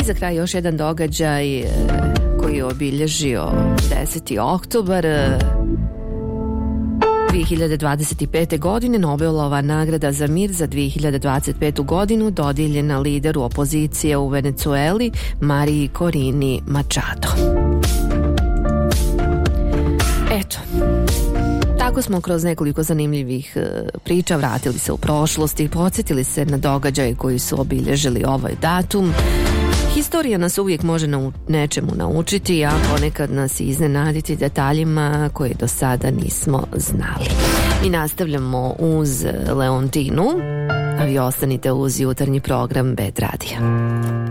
za kraj još jedan događaj koji je obilježio 10. oktobar 2025. godine. Nobelova nagrada za mir za 2025. godinu dodijeljena lideru opozicije u Venecueli Mariji Korini Machado. Eto, tako smo kroz nekoliko zanimljivih priča vratili se u prošlost i podsjetili se na događaje koji su obilježili ovaj datum. Historija nas uvijek može nečemu naučiti, a ponekad nas iznenaditi detaljima koje do sada nismo znali. Mi nastavljamo uz Leontinu, a vi ostanite uz jutarnji program BED radija.